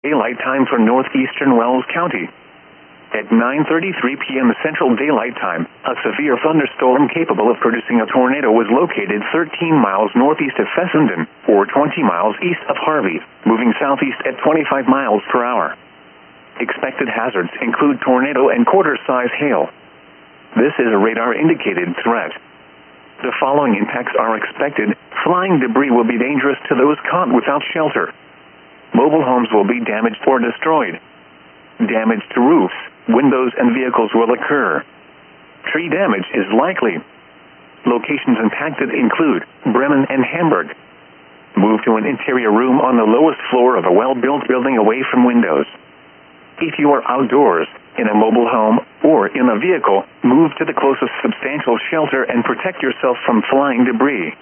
Daylight time for northeastern Wells County. At 9:33 p.m. Central Daylight Time, a severe thunderstorm capable of producing a tornado was located 13 miles northeast of Fessenden, or 20 miles east of Harvey, moving southeast at 25 miles per hour. Expected hazards include tornado and quarter-size hail. This is a radar-indicated threat. The following impacts are expected. Flying debris will be dangerous to those caught without shelter. Mobile homes will be damaged or destroyed. Damage to roofs, windows, and vehicles will occur. Tree damage is likely. Locations impacted include Bremen and Hamburg. Move to an interior room on the lowest floor of a well-built building away from windows. If you are outdoors, in a mobile home, or in a vehicle, move to the closest substantial shelter and protect yourself from flying debris.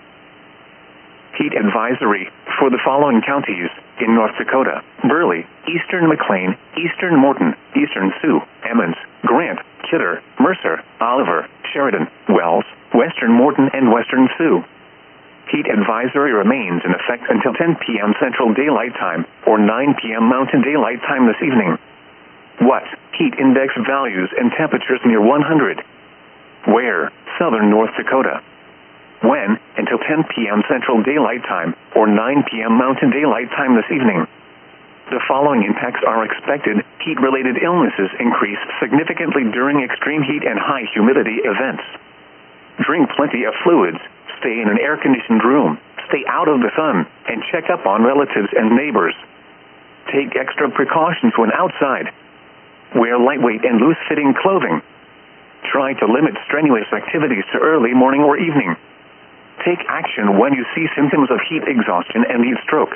Heat advisory for the following counties in North Dakota: Burley, eastern McLean, eastern Morton, eastern Sioux, Emmons, Grant, Kidder, Mercer, Oliver, Sheridan, Wells, western Morton, and western Sioux. Heat advisory remains in effect until 10 p.m. Central Daylight Time, or 9 p.m. Mountain Daylight Time this evening. What? Heat index values and temperatures near 100. Where? Southern North Dakota. When? Until 10 p.m. Central Daylight Time, or 9 p.m. Mountain Daylight Time this evening. The following impacts are expected. Heat-related illnesses increase significantly during extreme heat and high humidity events. Drink plenty of fluids, stay in an air-conditioned room, stay out of the sun, and check up on relatives and neighbors. Take extra precautions when outside. Wear lightweight and loose-fitting clothing. Try to limit strenuous activities to early morning or evening. Take action when you see symptoms of heat exhaustion and heat stroke.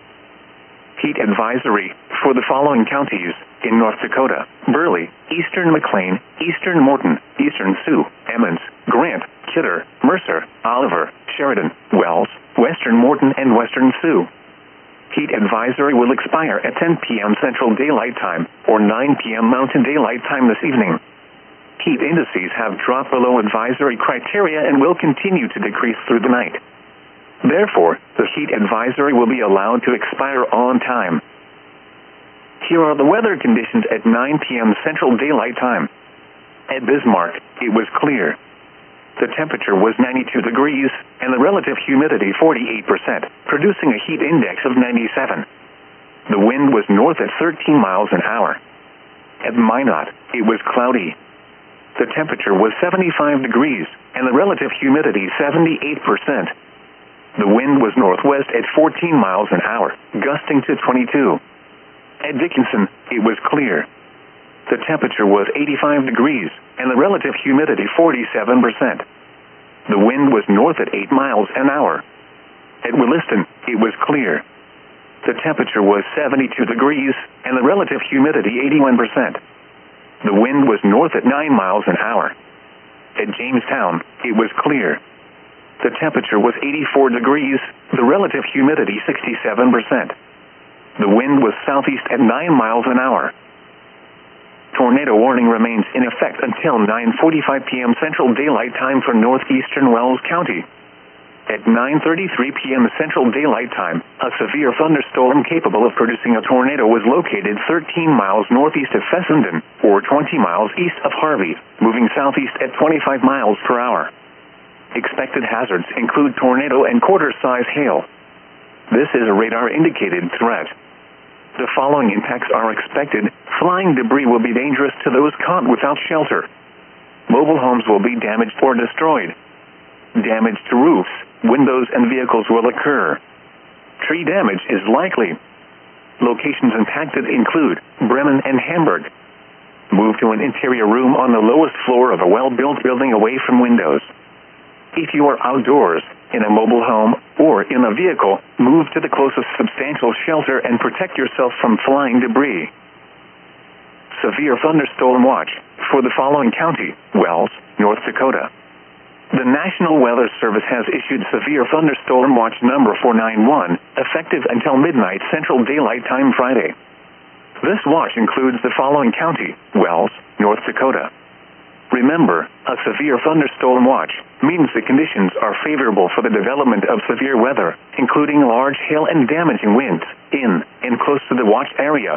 Heat advisory for the following counties in North Dakota: Burley, eastern McLean, eastern Morton, eastern Sioux, Emmons, Grant, Kidder, Mercer, Oliver, Sheridan, Wells, western Morton, and western Sioux. Heat advisory will expire at 10 p.m. Central Daylight Time, or 9 p.m. Mountain Daylight Time this evening. Heat indices have dropped below advisory criteria and will continue to decrease through the night. Therefore, the heat advisory will be allowed to expire on time. Here are the weather conditions at 9 p.m. Central Daylight Time. At Bismarck, it was clear. The temperature was 92 degrees, and the relative humidity 48%, producing a heat index of 97. The wind was north at 13 miles an hour. At Minot, it was cloudy. The temperature was 75 degrees, and the relative humidity 78%. The wind was northwest at 14 miles an hour, gusting to 22. At Dickinson, it was clear. The temperature was 85 degrees, and the relative humidity 47%. The wind was north at 8 miles an hour. At Williston, it was clear. The temperature was 72 degrees, and the relative humidity 81%. The wind was north at 9 miles an hour. At Jamestown, it was clear. The temperature was 84 degrees, the relative humidity 67%. The wind was southeast at 9 miles an hour. Tornado warning remains in effect until 9:45 p.m. Central Daylight Time for northeastern Wells County. At 9:33 p.m. Central Daylight Time, a severe thunderstorm capable of producing a tornado was located 13 miles northeast of Fessenden, or 20 miles east of Harvey, moving southeast at 25 miles per hour. Expected hazards include tornado and quarter-size hail. This is a radar-indicated threat. The following impacts are expected. Flying debris will be dangerous to those caught without shelter. Mobile homes will be damaged or destroyed. Damage to roofs, windows, and vehicles will occur. Tree damage is likely. Locations impacted include Bremen and Hamburg. Move to an interior room on the lowest floor of a well-built building away from windows. If you are outdoors, in a mobile home, or in a vehicle, move to the closest substantial shelter and protect yourself from flying debris. Severe thunderstorm watch for the following county: Wells, North Dakota. The National Weather Service has issued severe thunderstorm watch number 491, effective until midnight Central Daylight Time Friday. This watch includes the following county: Wells, North Dakota. Remember, a severe thunderstorm watch means the conditions are favorable for the development of severe weather, including large hail and damaging winds, in and close to the watch area.